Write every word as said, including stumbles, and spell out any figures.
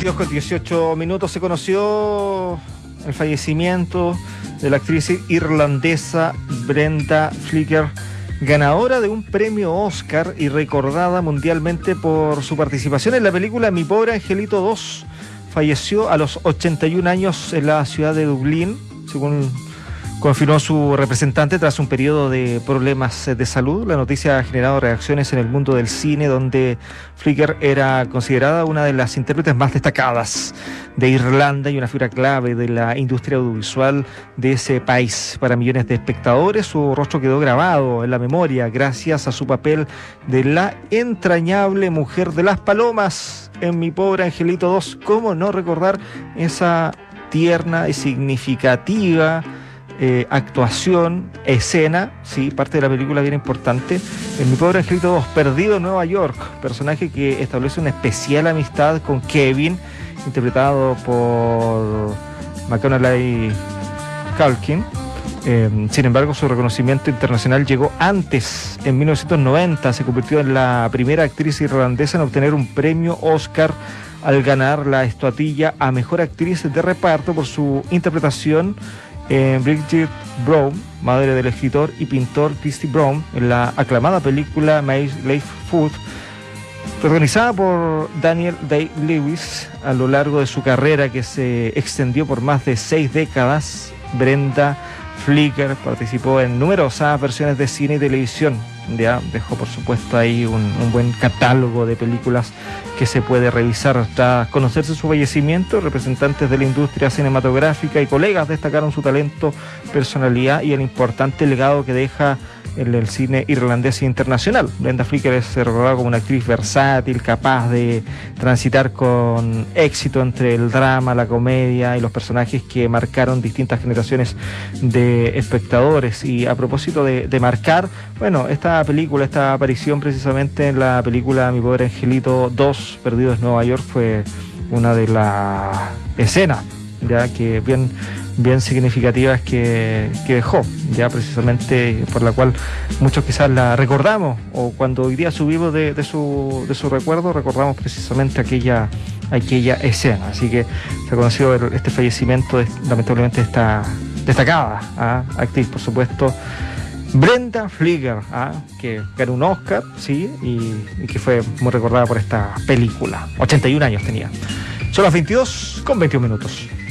veintidós con dieciocho minutos se conoció el fallecimiento de la actriz irlandesa Brenda Flicker, ganadora de un premio Oscar y recordada mundialmente por su participación en la película Mi Pobre Angelito dos. Falleció a los ochenta y un años en la ciudad de Dublín, según confirmó su representante, tras un periodo de problemas de salud. La noticia ha generado reacciones en el mundo del cine, donde Flicker era considerada una de las intérpretes más destacadas de Irlanda y una figura clave de la industria audiovisual de ese país. Para millones de espectadores, su rostro quedó grabado en la memoria gracias a su papel de la entrañable mujer de las palomas en Mi Pobre Angelito dos. ¿Cómo no recordar esa tierna y significativa Eh, actuación, escena, sí, parte de la película bien importante, en Mi Pobre Angelito dos, perdido en Nueva York, personaje que establece una especial amistad con Kevin, interpretado por Macaulay Culkin. Eh, sin embargo, su reconocimiento internacional llegó antes. En mil novecientos noventa se convirtió en la primera actriz irlandesa en obtener un premio Oscar al ganar la estatuilla a Mejor Actriz de Reparto por su interpretación en Bridget Brown, madre del escritor y pintor Christy Brown, en la aclamada película My Life Food, protagonizada por Daniel Day-Lewis. A lo largo de su carrera, que se extendió por más de seis décadas, Brenda Flicker participó en numerosas versiones de cine y televisión. Ya dejó, por supuesto, ahí un, un buen catálogo de películas que se puede revisar. Tras conocerse su fallecimiento, representantes de la industria cinematográfica y colegas destacaron su talento, personalidad y el importante legado que deja en el cine irlandés e internacional. Brenda Flicker es recordada como una actriz versátil, capaz de transitar con éxito entre el drama, la comedia y los personajes que marcaron distintas generaciones de espectadores. Y a propósito de, de marcar, bueno, esta película, esta aparición precisamente en la película Mi Pobre Angelito dos, Perdidos en Nueva York, fue una de las escenas ya que bien bien significativas que, que dejó, ya precisamente por la cual muchos quizás la recordamos, o cuando hoy día subimos de, de su de su recuerdo, recordamos precisamente aquella aquella escena. Así que se conoció el, este fallecimiento de, lamentablemente, esta destacada ¿ah? actriz, por supuesto, Brenda Flicker, ¿ah? que ganó un Oscar, sí, y, y que fue muy recordada por esta película. ochenta y un años tenía. Son las veintidós con veintiún minutos.